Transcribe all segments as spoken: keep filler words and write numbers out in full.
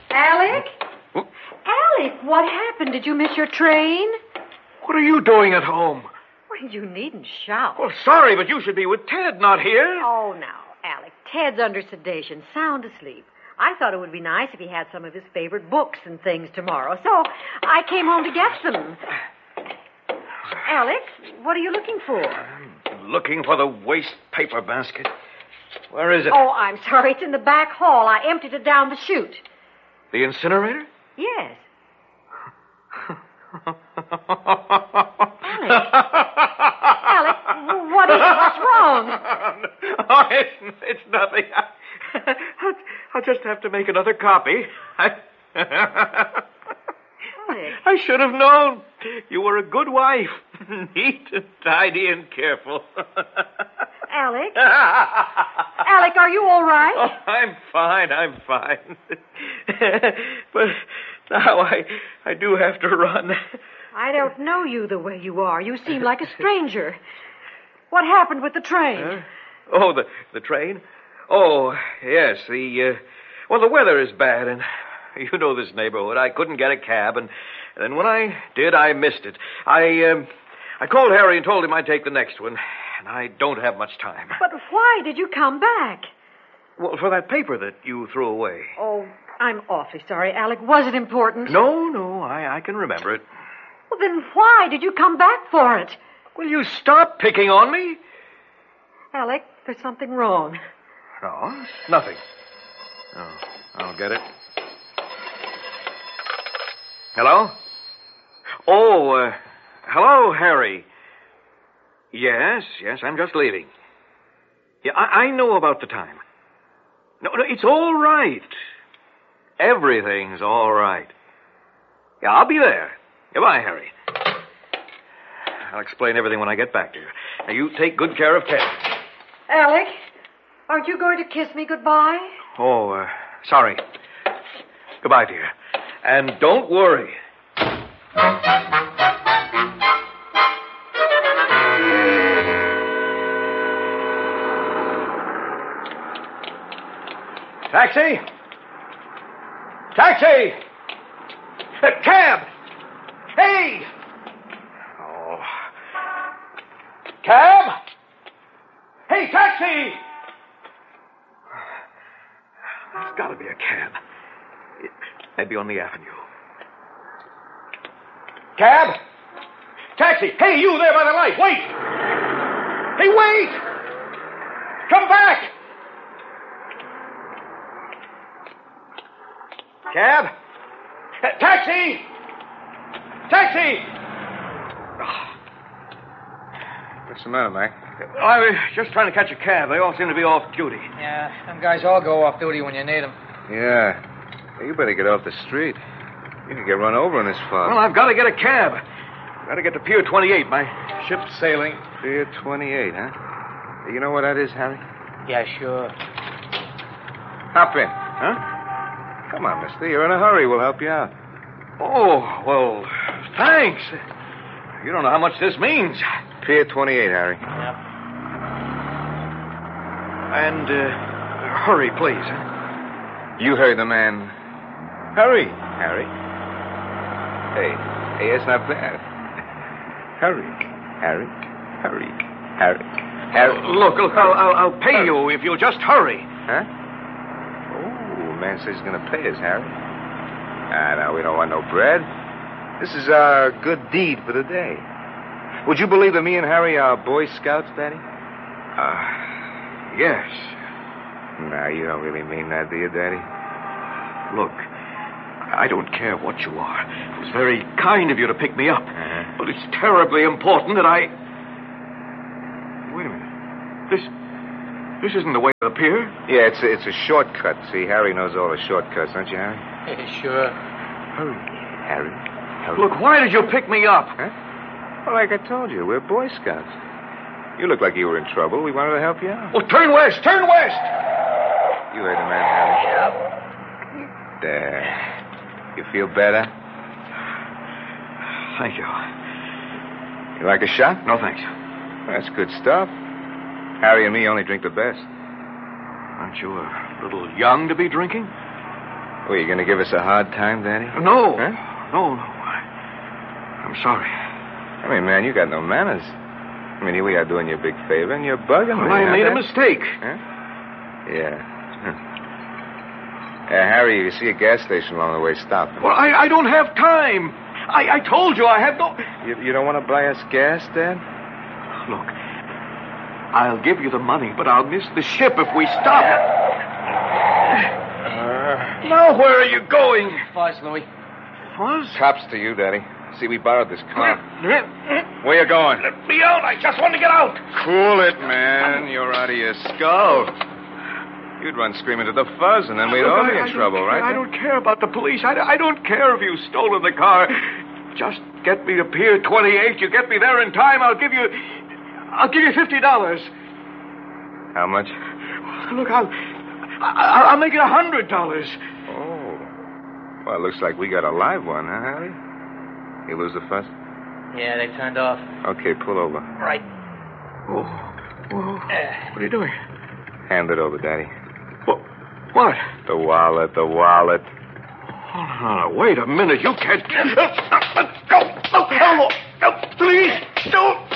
Alec? What? Alec, what happened? Did you miss your train? What are you doing at home? Well, you needn't shout. Well, sorry, but you should be with Ted, not here. Oh, now, Alec, Ted's under sedation, sound asleep. I thought it would be nice if he had some of his favorite books and things tomorrow, so I came home to get them. Alec, what are you looking for? I'm looking for the waste paper basket. Where is it? Oh, I'm sorry. It's in the back hall. I emptied it down the chute. The incinerator? Yes. Alec. Alec, what is it? What's wrong? Oh, it's, it's nothing. I'll, I'll just have to make another copy. I, Alec. I should have known. You were a good wife. Neat and tidy and careful. Alec? Alec, are you all right? Oh, I'm fine, I'm fine. But now I, I do have to run. I don't know you the way you are. You seem like a stranger. What happened with the train? Huh? Oh, the, the train? Oh, yes, the, uh, well, the weather is bad, and you know this neighborhood. I couldn't get a cab, and, and then when I did, I missed it. I, um, I called Harry and told him I'd take the next one, and I don't have much time. But why did you come back? Well, for that paper that you threw away. Oh, I'm awfully sorry, Alec. Was it important? No, no, I, I can remember it. Well, then why did you come back for it? Will you stop picking on me? Alec, there's something wrong. No, nothing. Oh, I'll get it. Hello? Oh, uh, hello, Harry. Yes, yes, I'm just leaving. Yeah, I, I know about the time. No, no, it's all right. Everything's all right. Yeah, I'll be there. Goodbye, Harry. I'll explain everything when I get back to you. Now, you take good care of Ted. Alec, aren't you going to kiss me goodbye? Oh, uh, sorry. Goodbye, dear. And don't worry. Taxi! Taxi! A cab! Hey! Oh. Cab! Hey, taxi! There's got to be a cab. It, maybe on the avenue. Cab! Taxi! Hey, you there by the light! Wait! Hey, wait! Come back! Cab! Uh, taxi! Taxi! What's the matter, Mac? I was just trying to catch a cab. They all seem to be off duty. Yeah, them guys all go off duty when you need them. Yeah. Hey, you better get off the street. You can get run over in this fog. Well, I've got to get a cab. Got to get to Pier twenty-eight. My ship's sailing. Pier twenty-eight, huh? Hey, you know what that is, Harry? Yeah, sure. Hop in. Huh? Come on, mister. You're in a hurry. We'll help you out. Oh, well, thanks. You don't know how much this means. Pier twenty-eight, Harry. Yep. And, uh, hurry, please. You heard the man. Hurry, Harry. Hey, hey, it's not bad. Hurry, Harry. Hurry, Harry. Harry. Uh, look, look, I'll, I'll, I'll pay you if you'll just hurry. Huh? Oh, man says he's going to pay us, Harry. Ah, no, we don't want no bread. This is our good deed for the day. Would you believe that me and Harry are Boy Scouts, Daddy? Uh, yes. No, you don't really mean that, do you, Daddy? Look, I don't care what you are. It was very kind of you to pick me up. Uh-huh. But it's terribly important that I... Wait a minute. This... This isn't the way to the pier. Yeah, it's a, it's a shortcut. See, Harry knows all the shortcuts, don't you, Harry? Yeah, sure. Hurry, Harry. Hurry. Look, why did you pick me up? Huh? Well, like I told you, we're Boy Scouts. You look like you were in trouble. We wanted to help you out. Well, turn west! Turn west! You heard the man, Harry. There. You feel better? Thank you. You like a shot? No, thanks. That's good stuff. Harry and me only drink the best. Aren't you a little young to be drinking? Well, you going to give us a hard time, Daddy? No. Huh? No, no. I, I'm sorry. I mean, man, you got no manners. I mean, here we are doing you a big favor, and you're bugging Well, me. I huh, made a Dad? mistake. Huh? Yeah. Huh. Uh, Harry, you see a gas station along the way, stop. Well, I, I don't have time. I, I told you I have no... You, you don't want to buy us gas, Dad? Look, I'll give you the money, but I'll miss the ship if we stop. Uh, Now where are you going? Fuzz, Louie. Fuzz? Cops to you, Daddy. See, we borrowed this car. Where you going? Let me out. I just want to get out. Cool it, man. You're out of your skull. You'd run screaming to the fuzz, and then we'd Look, all I- be I in don't trouble, care- right? I don't care about the police. I, I don't care if you've stolen the car. Just get me to Pier twenty-eight. You get me there in time, I'll give you... I'll give you fifty dollars. How much? Look, I'll... I'll, I'll make it a hundred dollars. Oh. Well, it looks like we got a live one, huh, Harry? You lose the fuzz? Yeah, they turned off. Okay, pull over. Right. Oh, whoa. What are you doing? Hand it over, Daddy. What? What? The wallet, the wallet. Hold on, wait a minute. You can't... Go! Oh, hello! No, please, don't!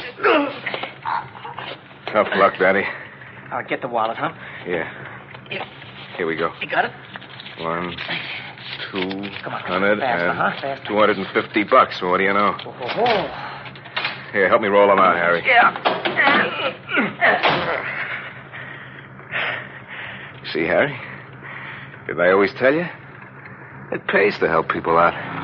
Tough luck, Daddy. All right, get the wallet, huh? Yeah. Yeah. Here we go. You got it? One, two, Come on, hundred, faster, and huh? Faster. two hundred and fifty bucks. What do you know? Oh, oh, oh. Here, help me roll them out, Harry. Yeah. See, Harry? Didn't I always tell you? It pays to help people out.